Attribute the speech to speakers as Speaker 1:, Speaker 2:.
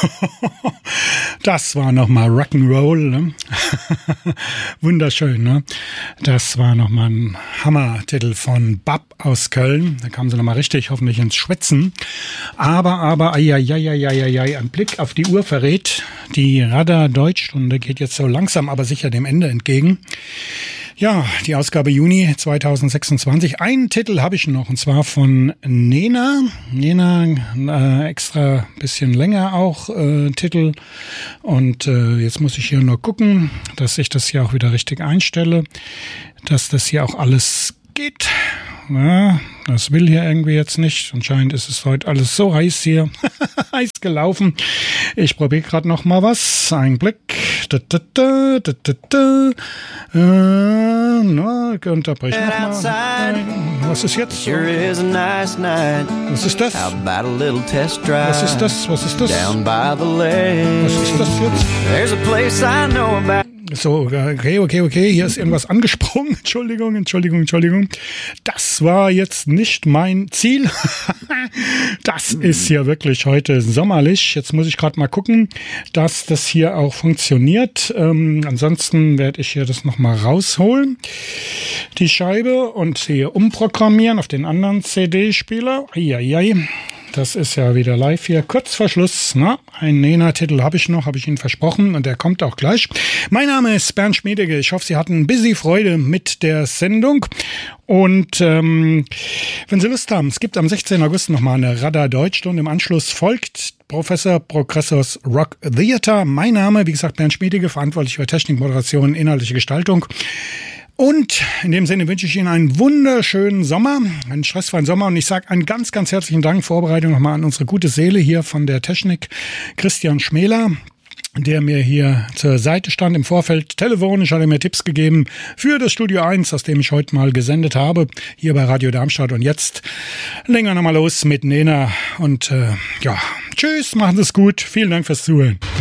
Speaker 1: Das war nochmal Rock'n'Roll, ne? Wunderschön, ne? Das war nochmal ein Hammer-Titel von Bab aus Köln. Da kamen sie nochmal richtig hoffentlich ins Schwitzen. Aber, ein Blick auf die Uhr verrät, die Radar-Deutschstunde geht jetzt so langsam, aber sicher dem Ende entgegen. Ja, die Ausgabe Juni 2026. Einen Titel habe ich noch, und zwar von Nena. Nena, extra bisschen länger auch Titel. Und jetzt muss ich hier nur gucken, dass ich das hier auch wieder richtig einstelle, dass das hier auch alles geht. Ja, das will hier irgendwie jetzt nicht. Anscheinend ist es heute alles so heiß hier. Heiß gelaufen. Ich probiere gerade noch mal was. Ein Blick. Unterbrich noch mal. Was ist jetzt? Was ist das? Was ist das? Was ist das? Was ist das jetzt? So, okay. Hier ist irgendwas angesprungen. Entschuldigung. Das war jetzt nicht mein Ziel. Das ist hier wirklich heute sommerlich. Jetzt muss ich gerade mal gucken, dass das hier auch funktioniert. Ansonsten werde ich hier das nochmal rausholen, die Scheibe, und hier umprogrammieren auf den anderen CD-Spieler. Das ist ja wieder live hier. Kurz vor Schluss, ne? Einen Nena-Titel habe ich Ihnen versprochen, und der kommt auch gleich. Mein Name ist Bernd Schmiedecke. Ich hoffe, Sie hatten ein bisschen Freude mit der Sendung. Und wenn Sie Lust haben, es gibt am 16. August nochmal eine Radar-Deutschstunde. Im Anschluss folgt Professor Progressors Rock Theater. Mein Name, wie gesagt, Bernd Schmiedecke, verantwortlich für Technik, Moderation, inhaltliche Gestaltung. Und in dem Sinne wünsche ich Ihnen einen wunderschönen Sommer, einen stressfreien Sommer, und ich sage einen ganz, ganz herzlichen Dank, Vorbereitung nochmal an unsere gute Seele hier von der Technik, Christian Schmäler, der mir hier zur Seite stand im Vorfeld. Telefonisch hat er mir Tipps gegeben für das Studio 1, aus dem ich heute mal gesendet habe, hier bei Radio Darmstadt. Und jetzt legen wir nochmal los mit Nena und tschüss, machen Sie es gut, vielen Dank fürs Zuhören.